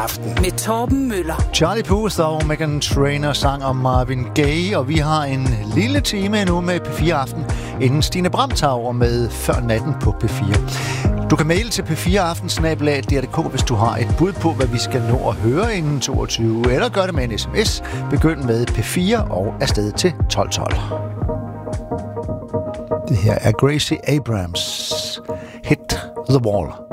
Aften med Torben Møller. Charlie Puth og Meghan Trainor sang om Marvin Gaye, og vi har en lille time nu med P4 Aften, inden Stine Brandt tager over med Før Natten på P4. Du kan maile til p4aften@dr.dk, hvis du har et bud på, hvad vi skal nå at høre inden 22, eller gør det med en sms. Begynd med P4 og afsted til 1212. Det her er Gracie Abrams. Hit the Wall.